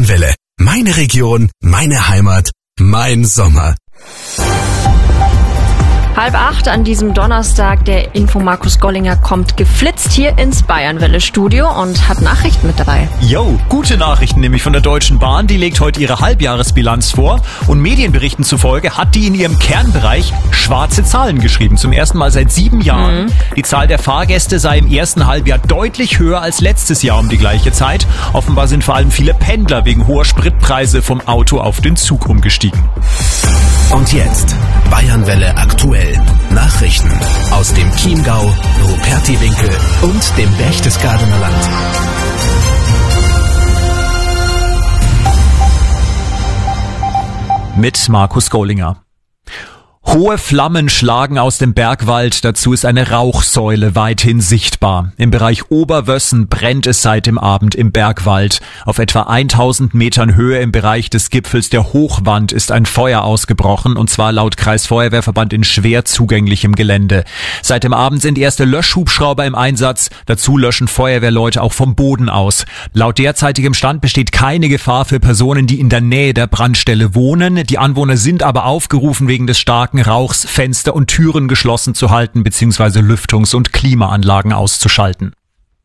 Bayernwelle. Meine Region, meine Heimat, mein Sommer. 7:30 an diesem Donnerstag. Der Info Markus Gollinger kommt geflitzt hier ins Bayernwelle-Studio und hat Nachrichten mit dabei. Yo, gute Nachrichten nämlich von der Deutschen Bahn. Die legt heute ihre Halbjahresbilanz vor und Medienberichten zufolge hat die in ihrem Kernbereich schwarze Zahlen geschrieben. Zum ersten Mal seit 7 Jahren. Die Zahl der Fahrgäste sei im ersten Halbjahr deutlich höher als letztes Jahr um die gleiche Zeit. Offenbar sind vor allem viele Pendler wegen hoher Spritpreise vom Auto auf den Zug umgestiegen. Und jetzt Bayernwelle aktuell. Nachrichten aus dem Chiemgau, Rupertiwinkel und dem Berchtesgadener Land. Mit Markus Gollinger. Hohe Flammen schlagen aus dem Bergwald, dazu ist eine Rauchsäule weithin sichtbar. Im Bereich Oberwössen brennt es seit dem Abend im Bergwald. Auf etwa 1000 Metern Höhe im Bereich des Gipfels der Hochwand ist ein Feuer ausgebrochen, und zwar laut Kreisfeuerwehrverband in schwer zugänglichem Gelände. Seit dem Abend sind erste Löschhubschrauber im Einsatz, dazu löschen Feuerwehrleute auch vom Boden aus. Laut derzeitigem Stand besteht keine Gefahr für Personen, die in der Nähe der Brandstelle wohnen. Die Anwohner sind aber aufgerufen, wegen des starken Rauchs Fenster und Türen geschlossen zu halten bzw. Lüftungs- und Klimaanlagen auszuschalten.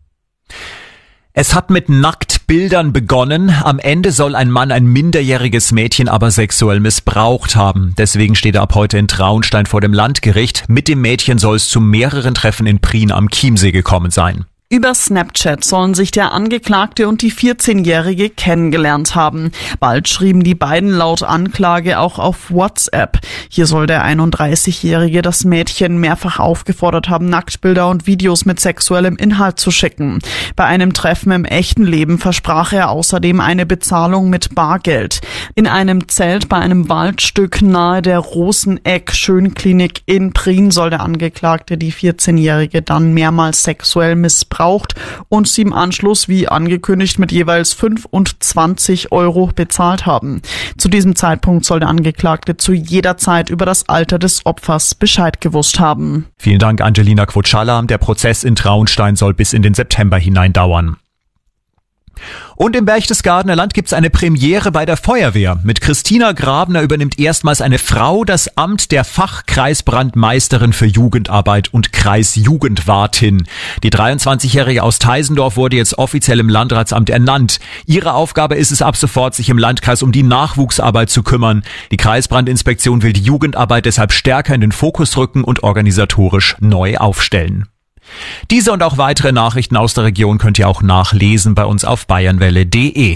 Es hat mit Nacktbildern begonnen. Am Ende soll ein Mann ein minderjähriges Mädchen aber sexuell missbraucht haben. Deswegen steht er ab heute in Traunstein vor dem Landgericht. Mit dem Mädchen soll es zu mehreren Treffen in Prien am Chiemsee gekommen sein. Über Snapchat sollen sich der Angeklagte und die 14-Jährige kennengelernt haben. Bald schrieben die beiden laut Anklage auch auf WhatsApp. Hier soll der 31-Jährige das Mädchen mehrfach aufgefordert haben, Nacktbilder und Videos mit sexuellem Inhalt zu schicken. Bei einem Treffen im echten Leben versprach er außerdem eine Bezahlung mit Bargeld. In einem Zelt bei einem Waldstück nahe der Roseneck-Schönklinik in Prien soll der Angeklagte die 14-Jährige dann mehrmals sexuell missbraucht und sie im Anschluss, wie angekündigt, mit jeweils 5 und 20 Euro bezahlt haben. Zu diesem Zeitpunkt soll der Angeklagte zu jeder Zeit über das Alter des Opfers Bescheid gewusst haben. Vielen Dank, Angelina Quotschalla. Der Prozess in Traunstein soll bis in den September hinein dauern. Und im Berchtesgadener Land gibt's eine Premiere bei der Feuerwehr. Mit Christina Grabner übernimmt erstmals eine Frau das Amt der Fachkreisbrandmeisterin für Jugendarbeit und Kreisjugendwartin. Die 23-Jährige aus Teisendorf wurde jetzt offiziell im Landratsamt ernannt. Ihre Aufgabe ist es ab sofort, sich im Landkreis um die Nachwuchsarbeit zu kümmern. Die Kreisbrandinspektion will die Jugendarbeit deshalb stärker in den Fokus rücken und organisatorisch neu aufstellen. Diese und auch weitere Nachrichten aus der Region könnt ihr auch nachlesen bei uns auf bayernwelle.de.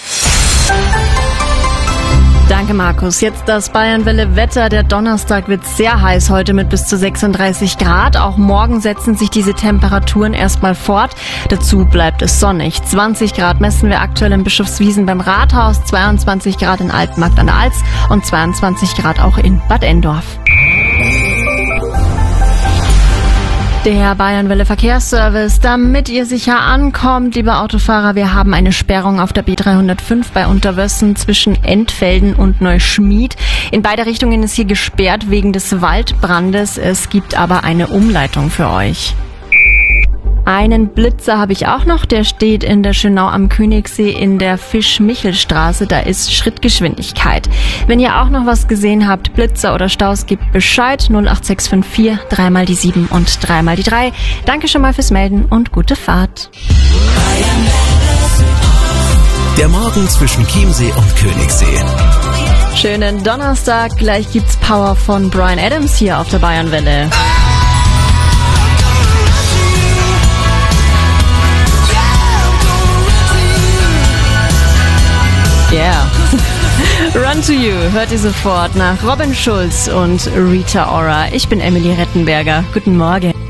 Danke, Markus. Jetzt das Bayernwelle-Wetter. Der Donnerstag wird sehr heiß heute mit bis zu 36 Grad. Auch morgen setzen sich diese Temperaturen erstmal fort. Dazu bleibt es sonnig. 20 Grad messen wir aktuell in Bischofswiesen beim Rathaus, 22 Grad in Altmarkt an der Alz und 22 Grad auch in Bad Endorf. Der Bayernwelle Verkehrsservice, damit ihr sicher ankommt, liebe Autofahrer, wir haben eine Sperrung auf der B305 bei Unterwössen zwischen Entfelden und Neuschmied. In beide Richtungen ist hier gesperrt wegen des Waldbrandes. Es gibt aber eine Umleitung für euch. Einen Blitzer habe ich auch noch, der steht in der Schönau am Königssee in der Fisch-Michel-Straße, da ist Schrittgeschwindigkeit. Wenn ihr auch noch was gesehen habt, Blitzer oder Staus, gebt Bescheid, 08654 3 die 7 und 3 die 3. Danke schon mal fürs Melden und gute Fahrt. Der Morgen zwischen Chiemsee und Königssee. Schönen Donnerstag, gleich gibt's Power von Bryan Adams hier auf der Bayernwelle. Yeah. Run to You hört ihr sofort nach Robin Schulz und Rita Ora. Ich bin Emily Rettenberger. Guten Morgen.